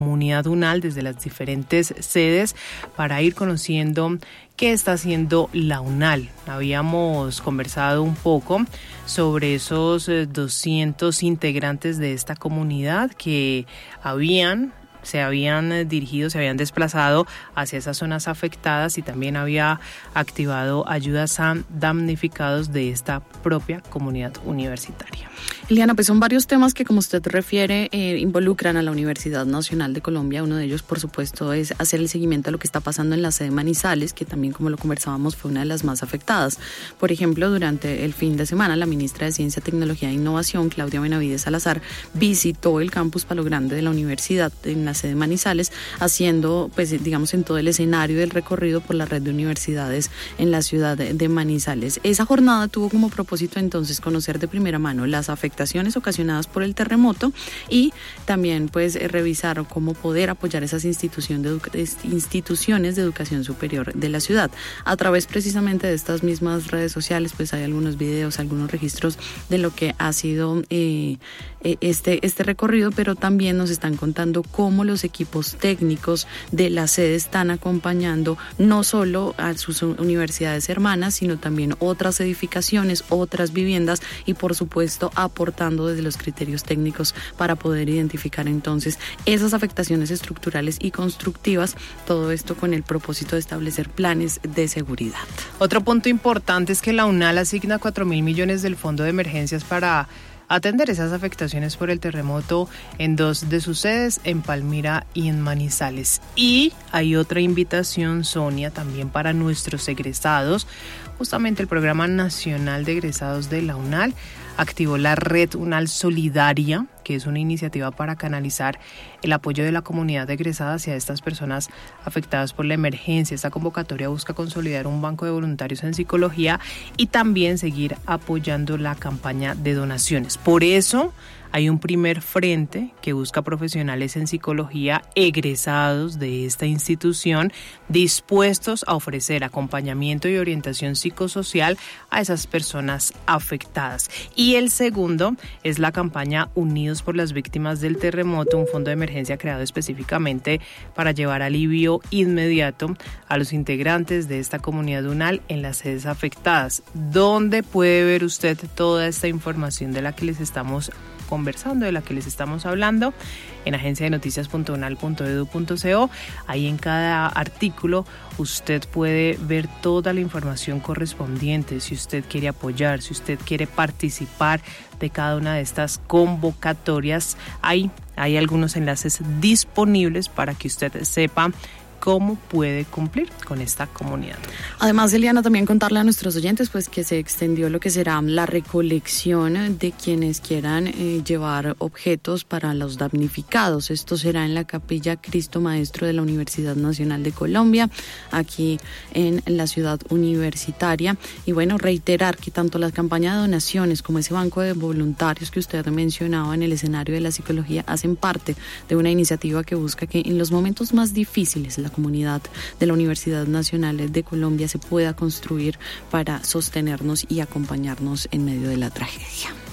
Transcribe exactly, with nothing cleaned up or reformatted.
comunidad UNAL desde las diferentes sedes para ir conociendo qué está haciendo la UNAL. Habíamos conversado un poco sobre esos doscientos integrantes de esta comunidad que habían se habían dirigido, se habían desplazado hacia esas zonas afectadas y también había activado ayudas a damnificados de esta propia comunidad universitaria. Eliana, pues son varios temas que, como usted refiere, eh, involucran a la Universidad Nacional de Colombia. Uno de ellos, por supuesto, es hacer el seguimiento a lo que está pasando en la sede Manizales, que también, como lo conversábamos, fue una de las más afectadas. Por ejemplo, durante el fin de semana, la ministra de Ciencia, Tecnología e Innovación, Claudia Benavides Salazar, visitó el campus Palo Grande de la universidad en la sede Manizales, haciendo, pues, digamos, en todo el escenario del recorrido por la red de universidades en la ciudad de Manizales. Esa jornada tuvo como propósito, entonces, conocer de primera mano las afectaciones ocasionadas por el terremoto y también, pues, revisar cómo poder apoyar esas instituciones de, edu- instituciones de educación superior de la ciudad. A través precisamente de estas mismas redes sociales, pues hay algunos videos, algunos registros de lo que ha sido eh, este, este recorrido, pero también nos están contando cómo los equipos técnicos de la sede están acompañando no solo a sus universidades hermanas, sino también otras edificaciones, otras viviendas y, por supuesto, aportando desde los criterios técnicos para poder identificar entonces esas afectaciones estructurales y constructivas, todo esto con el propósito de establecer planes de seguridad. Otro punto importante es que la UNAL asigna cuatro mil millones del Fondo de Emergencias para atender esas afectaciones por el terremoto en dos de sus sedes, en Palmira y en Manizales. Y hay otra invitación, Sonia, también para nuestros egresados. Justamente el Programa Nacional de Egresados de la UNAL activó la Red UNAL Solidaria, que es una iniciativa para canalizar el apoyo de la comunidad egresada hacia estas personas afectadas por la emergencia. Esta convocatoria busca consolidar un banco de voluntarios en psicología y también seguir apoyando la campaña de donaciones. Por eso hay un primer frente que busca profesionales en psicología egresados de esta institución dispuestos a ofrecer acompañamiento y orientación psicosocial a esas personas afectadas. Y el segundo es la campaña Unidos por las Víctimas del Terremoto, un fondo de emergencia creado específicamente para llevar alivio inmediato a los integrantes de esta comunidad UNAL en las sedes afectadas. ¿Dónde puede ver usted toda esta información de la que les estamos conversando, de la que les estamos hablando? En agencia de noticias punto unal punto edu punto co. Ahí en cada artículo usted puede ver toda la información correspondiente. Si usted quiere apoyar, si usted quiere participar de cada una de estas convocatorias, ahí hay algunos enlaces disponibles para que usted sepa cómo puede cumplir con esta comunidad. Además, Eliana, también contarle a nuestros oyentes pues que se extendió lo que será la recolección de quienes quieran eh, llevar objetos para los damnificados. Esto será en la Capilla Cristo Maestro de la Universidad Nacional de Colombia, aquí en la ciudad universitaria. Y bueno, reiterar que tanto la campaña de donaciones como ese banco de voluntarios que usted mencionaba en el escenario de la psicología hacen parte de una iniciativa que busca que en los momentos más difíciles la comunidad de la Universidad Nacional de Colombia se pueda construir para sostenernos y acompañarnos en medio de la tragedia.